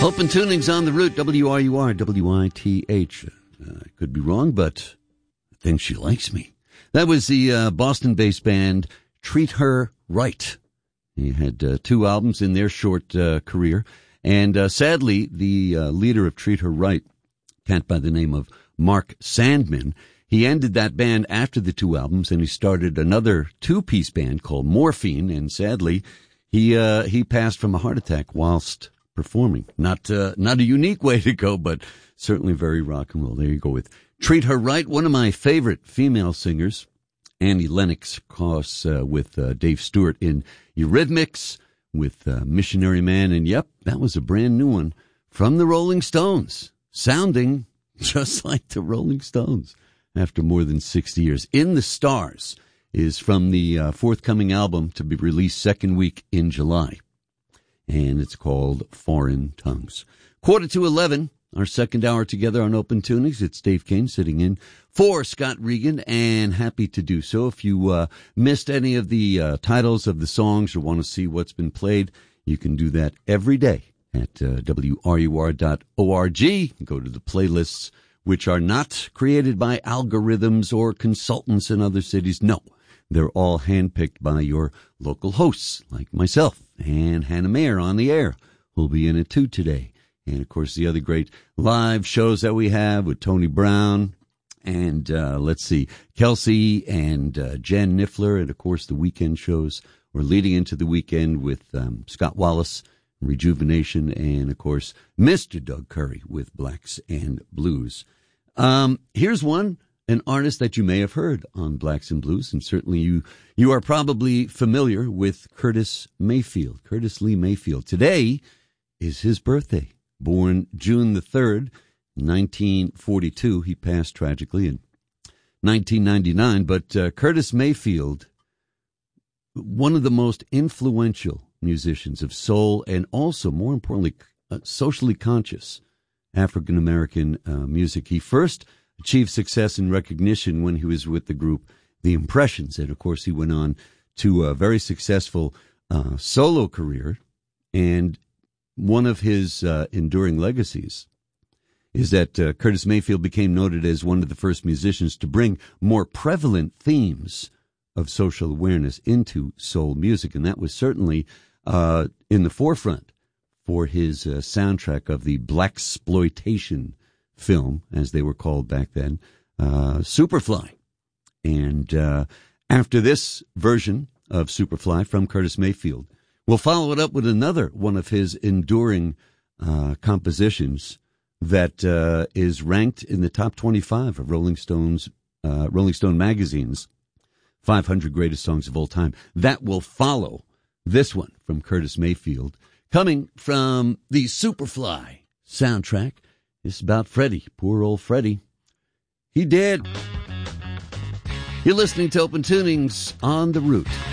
Open tunings on the route, WRUR, WITH. I could be wrong, but I think she likes me. That was the Boston-based band Treat Her Right. He had 2 albums in their short career. And sadly, the leader of Treat Her Right, a cat by the name of Mark Sandman, he ended that band after the 2 albums, and he started another 2-piece band called Morphine. And sadly, he passed from a heart attack whilst performing. Not a unique way to go, but certainly very rock and roll. There you go with Treat Her Right. One of my favorite female singers, Annie Lennox, of course, with Dave Stewart in Eurythmics, with Missionary Man. And yep, that was a brand new one from the Rolling Stones, sounding just like the Rolling Stones after more than 60 years. In the Stars is from the forthcoming album to be released second week in July. And it's called Foreign Tongues. 11:15, our second hour together on Open Tunings. It's Dave Kane sitting in for Scott Regan, and happy to do so. If you missed any of the titles of the songs or want to see what's been played, you can do that every day at WRUR.org. Go to the playlists, which are not created by algorithms or consultants in other cities. No, they're all handpicked by your local hosts, like myself and Hannah Mayer on the air, who'll be in it too today. And, of course, the other great live shows that we have with Tony Brown and, Kelsey and Jen Niffler, and, of course, the weekend shows. We're leading into the weekend with Scott Wallace, Rejuvenation, and, of course, Mr. Doug Curry with Blacks and Blues. Here's one. An artist that you may have heard on Blacks and Blues, and certainly you are probably familiar with Curtis Mayfield, Curtis Lee Mayfield. Today is his birthday. Born June the 3rd, 1942. He passed tragically in 1999. But Curtis Mayfield, one of the most influential musicians of soul and also, more importantly, socially conscious African-American music. He first achieved success and recognition when he was with the group The Impressions. And, of course, he went on to a very successful solo career. And one of his enduring legacies is that Curtis Mayfield became noted as one of the first musicians to bring more prevalent themes of social awareness into soul music. And that was certainly in the forefront for his soundtrack of the blaxploitation film, as they were called back then, Superfly. And after this version of Superfly from Curtis Mayfield, we'll follow it up with another one of his enduring compositions that is ranked in the top 25 of Rolling Stone magazine's 500 greatest songs of all time. That will follow this one from Curtis Mayfield, coming from the Superfly soundtrack. It's about Freddie, poor old Freddie. He did. You're listening to Open Tunings on the Route.